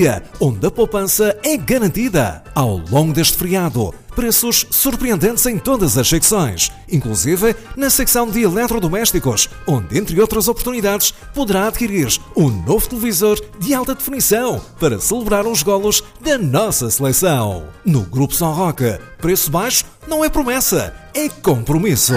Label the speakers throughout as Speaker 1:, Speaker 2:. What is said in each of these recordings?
Speaker 1: onde a poupança é garantida. Ao longo deste feriado, preços surpreendentes em todas as secções, inclusive na secção de eletrodomésticos, onde, entre outras oportunidades, poderá adquirir um novo televisor de alta definição para celebrar os golos da nossa seleção. No Grupo São Roque, preço baixo não é promessa, é compromisso.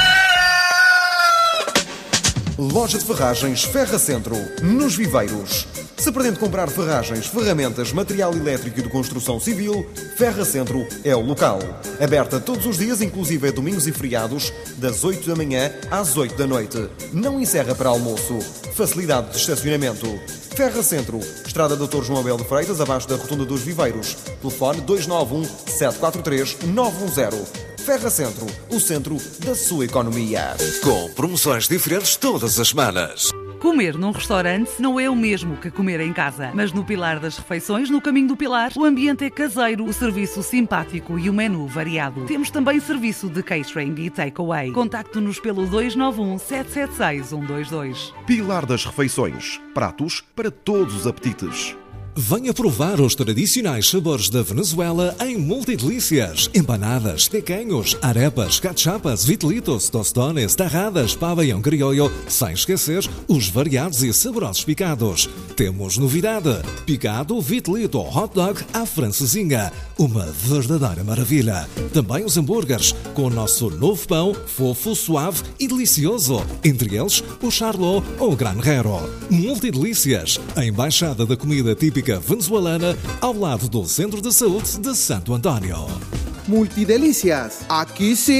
Speaker 2: Loja de Ferragens Ferra Centro, nos Viveiros. Se pretende comprar ferragens, ferramentas, material elétrico e de construção civil, Ferra Centro é o local. Aberta todos os dias, inclusive a domingos e feriados, das 8 da manhã às 8 da noite. Não encerra para almoço. Facilidade de estacionamento. Ferra Centro, Estrada Dr. João Abel de Freitas, abaixo da Rotunda dos Viveiros. Telefone 291 743 910. Ferra Centro, o centro da sua economia.
Speaker 1: Com promoções diferentes todas as semanas.
Speaker 3: Comer num restaurante não é o mesmo que comer em casa. Mas no Pilar das Refeições, no Caminho do Pilar, o ambiente é caseiro, o serviço simpático e o menu variado. Temos também serviço de catering e takeaway. Contacte-nos pelo 291 776 122.
Speaker 4: Pilar das Refeições. Pratos para todos os apetites.
Speaker 1: Venha provar os tradicionais sabores da Venezuela em multidelícias. Empanadas, tequeños, arepas, cachapas, vitelitos, tostones, tarradas, pabellão criollo, sem esquecer os variados e saborosos picados. Temos novidade: picado, vitelito, hot dog à francesinha. Uma verdadeira maravilha. Também os hambúrgueres, com o nosso novo pão, fofo, suave e delicioso. Entre eles, o charlot ou o granjero. Multidelícias, a embaixada da comida típica venezuelana, ao lado do Centro de Saúde de Santo Antônio.
Speaker 5: Multidelicias, aquí sí